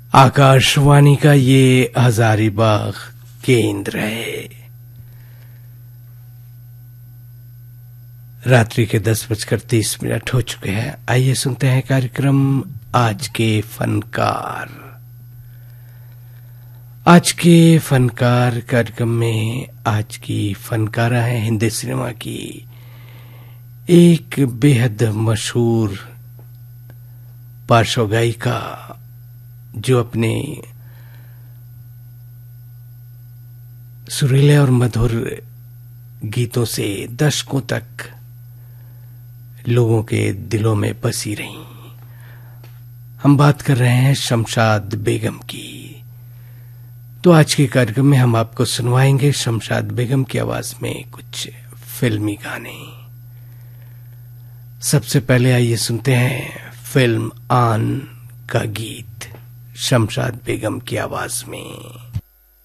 आकाशवाणी का ये हजारीबाग केंद्र है। रात्रि के 10:30 हो चुके हैं। आइए सुनते हैं कार्यक्रम आज के फनकार। आज के फनकार कार्यक्रम में आज की फनकारा है हिंदी सिनेमा की एक बेहद मशहूर पार्श्व गायिका जो अपने सुरीले और मधुर गीतों से दशकों तक लोगों के दिलों में बसी रही। हम बात कर रहे हैं शमशाद बेगम की। तो आज के कार्यक्रम में हम आपको सुनवाएंगे शमशाद बेगम की आवाज में कुछ फिल्मी गाने। सबसे पहले आइए सुनते हैं फिल्म आन का गीत शमशाद बेगम की आवाज में।